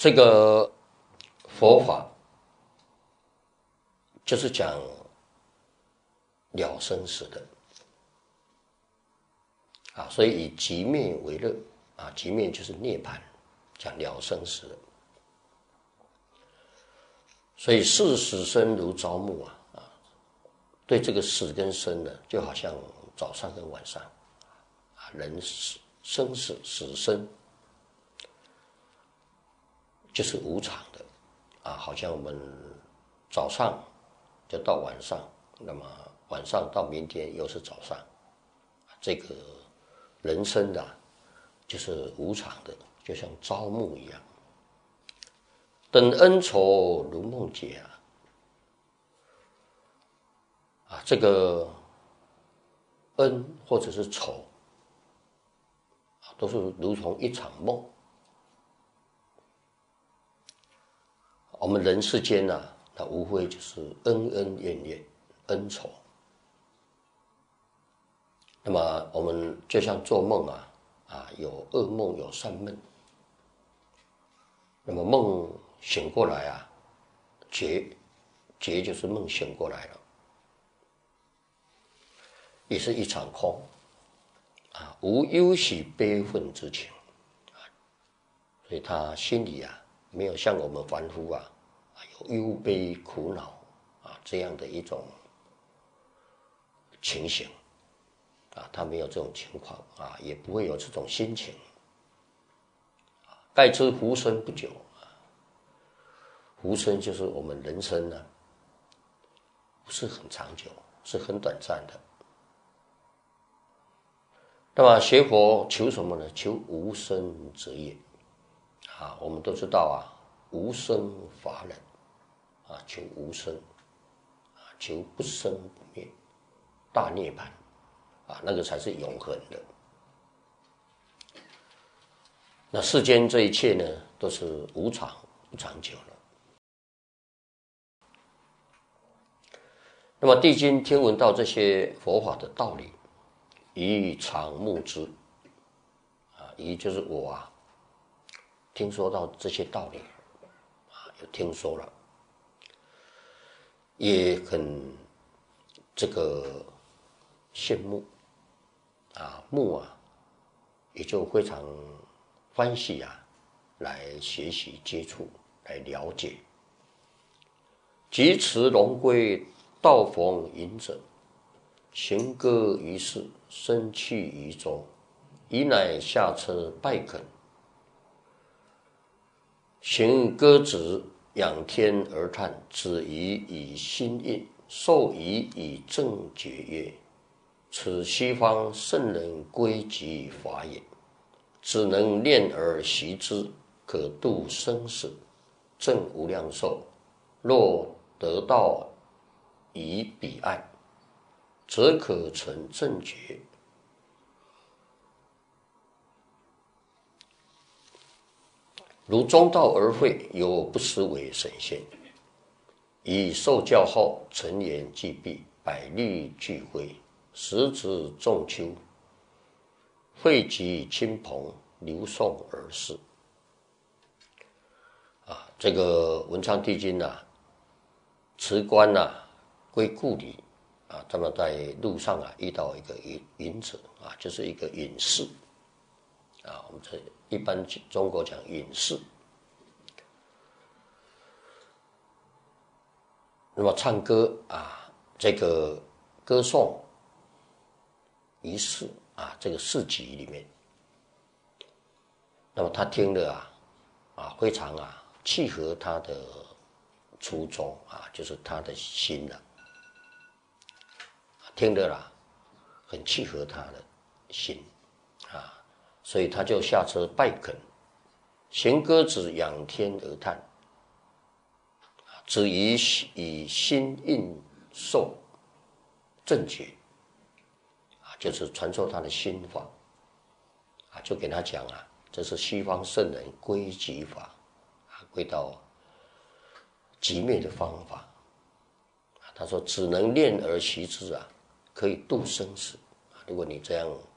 这个佛法就是讲了生死的啊，所以以寂灭为乐啊，寂灭就是涅槃，讲了生死的。所以视死生如朝暮啊，对这个死跟生呢，就好像早上跟晚上啊，人生死死生就是无常的啊，好像我们早上就到晚上，那么晚上到明天又是早上，这个人生的就是无常的，就像朝暮一样。等恩仇如梦解啊，这个恩或者是仇都是如同一场梦。我们人世间那无非就是恩恩怨怨，恩仇。那么我们就像做梦有噩梦有善梦。那么梦醒过来觉就是梦醒过来了，也是一场空无忧喜悲愤之情所以他心里没有像我们凡夫有忧悲苦恼这样的一种情形他没有这种情况也不会有这种心情。盖知福生不久福生就是我们人生不是很长久，是很短暂的。那么学佛求什么呢？求无生之业我们都知道无生法忍求无生求不生不灭，大涅槃那个才是永恒的。那世间这一切呢，都是无常不长久了。那么地经听闻到这些佛法的道理，以常目之以就是我听说到这些道理有听说了，也很这个羡慕目也就非常欢喜来学习接触来了解。即持龙龟道逢隐者，行歌于世，生去于中，宜乃下车拜恳，行歌子仰天而叹，子怡以心印，受仪以正觉曰：此西方圣人归极法也，只能念而习之，可度生死，证无量寿。若得道以彼岸，则可成正觉。如中道而会，有不思为神仙，以受教后，陈言既毕，百力俱挥，时值仲秋，汇集亲朋，流送而逝。这个文昌帝君辞官归故里他们在路上遇到一个隐者就是一个隐士我们这一般中国讲隐士。那么唱歌这个歌颂仪式这个市集里面，那么他听了非常契合他的初衷就是他的心听了很契合他的心所以他就下车拜恳，行歌子仰天而叹，子以心印受正觉就是传授他的心法就给他讲这是西方圣人归极法归到极灭的方法他说只能念而习之可以度生死如果你这样